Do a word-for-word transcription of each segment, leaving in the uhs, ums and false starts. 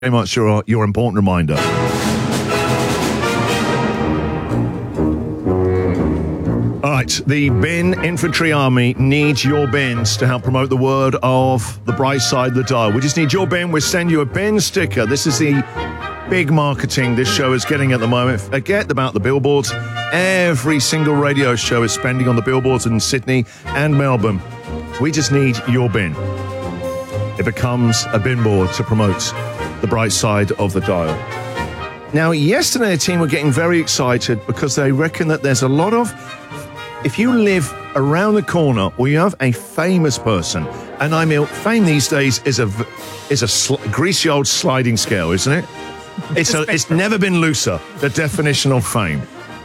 very much your, your important reminder. All right, the Bin Infantry Army needs your bins to help promote the word of the bright side of the dial. We just need your bin. We'll send you a bin sticker. This is the big marketing this show is getting at the moment. Forget about the billboards. Every single radio show is spending on the billboards in Sydney and Melbourne. We just need your bin. It becomes a bin board to promote the bright side of the dial. Now, yesterday, a team were getting very excited because they reckon that there's a lot of... If you live around the corner or you have a famous person, and I mean, fame these days is a, is a sl- greasy old sliding scale, isn't it? It's, a, it's never been looser, the definition of fame.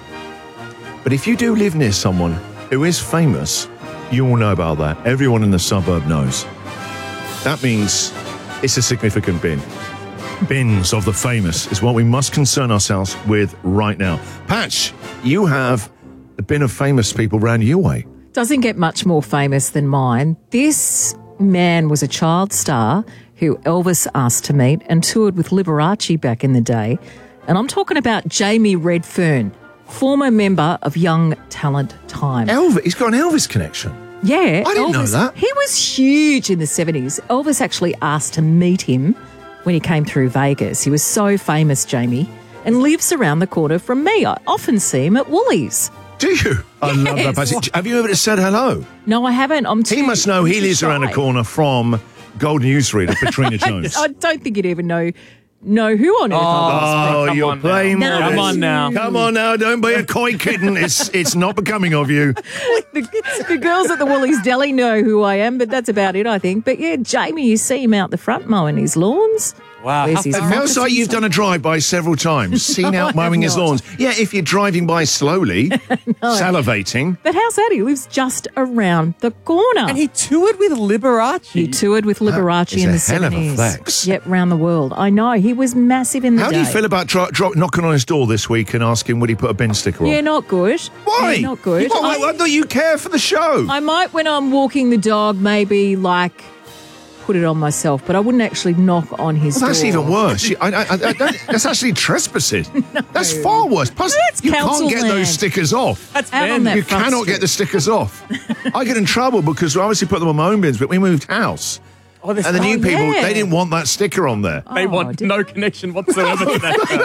But if you do live near someone who is famous, you all know about that. Everyone in the suburb knows. That means it's a significant bin. Bins of the famous is what we must concern ourselves with right now. Patch, you have a bin of famous people round your way. Doesn't get much more famous than mine. This man was a child star who Elvis asked to meet and toured with Liberace back in the day. And I'm talking about Jamie Redfern, former member of Young Talent Time. Elvis, he's got an Elvis connection. Yeah. I didn't Elvis, know that. He was huge in the seventies. Elvis actually asked to meet him when he came through Vegas. He was so famous, Jamie, and lives around the corner from me. I often see him at Woolies. Do you? I Yes. love that, Patch. Have you ever said hello? No, I haven't. I'm too He must know he too lives around the shy. corner from Golden Newsreader, Katrina Jones. I don't think he'd even know know who on earth I was. Oh, Come you're on now. playing No. modest. Come on now. Come on now, don't be a coy kitten. It's it's not becoming of you. the, the girls at the Woolies Deli know who I am, but that's about it, I think. But yeah, Jamie, you see him out the front mowing his lawns. Wow. Where's how his It far- feels like you've done a drive-by several times, seen No, out I have mowing his not. lawns. Yeah, if you're driving by slowly, salivating. But how's that? He lives just around the corner. And he toured with Liberace. He toured with Liberace is in a the hell of a seventies. flex. Yep, round the world. I know. He was massive in the How day. do you feel about dro- dro- knocking on his door this week and asking would he put a bin sticker on? Yeah, not good. Why? Yeah, not good. Well, I, I, I thought you care for the show. I might, when I'm walking the dog, maybe like put it on myself, but I wouldn't actually knock on his Well, that's door. even worse. You- I, I, I, I don't- that's actually trespassing. That's far worse. Plus, That's you can't council get land. those stickers off. That's Out on Ben. that You front cannot street. get the stickers off. I get in trouble because we obviously put them on my own bins, but we moved house. Oh, this- And the new Oh, people, yeah. they didn't want that sticker on there. They Oh, want did- no connection whatsoever to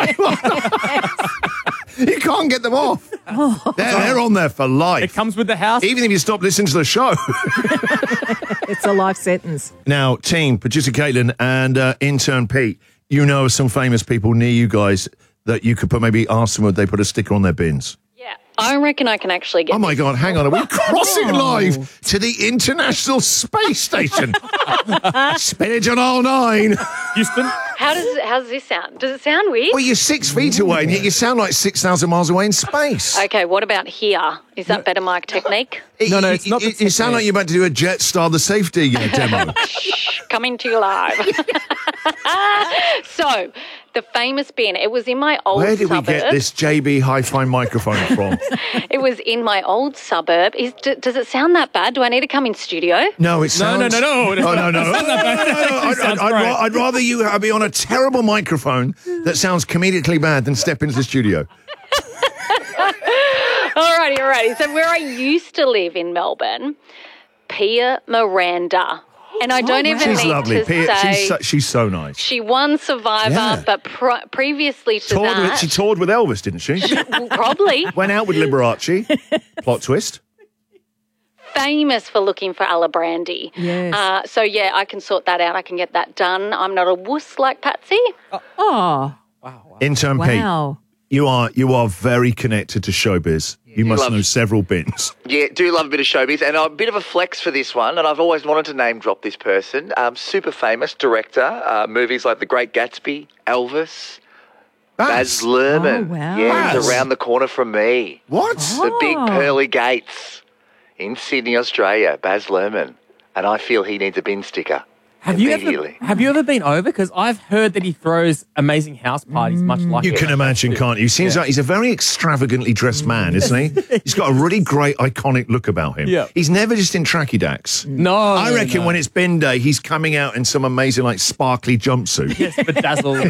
that. You can't get them off. They're, they're on there for life. It comes with the house. Even if you stop listening to the show. It's a life sentence. Now, team, producer Caitlin and uh, intern Pete, you know of some famous people near you guys that you could put maybe ask them would they put a sticker on their bins. Yeah, I reckon I can actually get. Oh my God, hang on. Are we crossing Oh. live to the International Space Station? Spinach on all nine. Houston. How does it, how does this sound? Does it sound weird? Well, you're six feet away and yet you sound like six thousand miles away in space. Okay, what about here? Is that better mic technique? No, no, it's not You, the you sound like you're about to do a Jetstar the safety uh, demo. Coming to you live. So, the famous bin. It was in my old Where did suburb. we get this J B hi-fi microphone from? It was in my old suburb. Is, d- does it sound that bad? Do I need to come in studio? No, it No, no, sounds... no, no. Oh, no, no. It's not that bad. No, no, no, no. I'd, Sounds I'd, I'd, great. ra- I'd rather you uh, be on a terrible microphone that sounds comedically bad than step into the studio. Alrighty, alrighty. So where I used to live in Melbourne, Pia Miranda. And I don't wow. even She's need lovely. to Pia, say... she's, so, she's so nice. She won Survivor, Yeah. but pr- previously to Toured that... with, she toured with Elvis, didn't she? Well, probably Went out with Liberace. Plot twist. famous for looking for Alabrandy. Yes. Uh, so, yeah, I can sort that out. I can get that done. I'm not a wuss like Patsy. Oh, Intern wow. Pete, you are, you are very connected to showbiz. You must love- know several bins. Yeah, do love a bit of showbiz, and a bit of a flex for this one, and I've always wanted to name drop this person. Um, super famous director, uh, movies like The Great Gatsby, Elvis, Baz Luhrmann. Oh, wow. Yeah, Baz. he's around the corner from me. What? The big Oh. pearly gates in Sydney, Australia, Baz Luhrmann. And I feel he needs a bin sticker. Have you ever immediately. have you ever been over? Because I've heard that he throws amazing house parties, much like You can imagine, can't you? He seems Yeah. like he's a very extravagantly dressed man, isn't he? He's got a really great, iconic look about him. Yeah. He's never just in tracky dacks. No, I no, reckon no. when it's bin day, he's coming out in some amazing, like, sparkly jumpsuit. Yes, bedazzled.